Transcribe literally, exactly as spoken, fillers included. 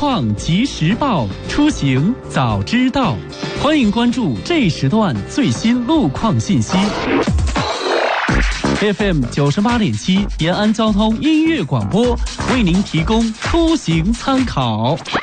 况即时报，出行早知道。欢迎关注这时段最新路况信息。F M 九十八点七，延安交通音乐广播为您提供出行参考。